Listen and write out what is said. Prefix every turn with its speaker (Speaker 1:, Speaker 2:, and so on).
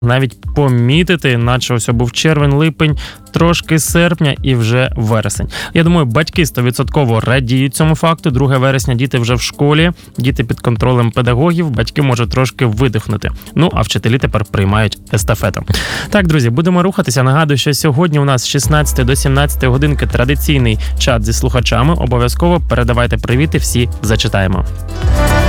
Speaker 1: навіть помітити, наче ось був червень, липень, трошки серпня і вже вересень. Я думаю, батьки 100% радіють цьому факту. 2 вересня діти вже в школі, діти під контролем педагогів, батьки можуть трошки видихнути. Ну, а вчителі тепер приймають естафету. Так, друзі, будемо рухатися. Нагадую, що сьогодні у нас з 16 до 17 годинки традиційний чат зі слухачами. Обов'язково передавайте привіти, всі зачитаємо.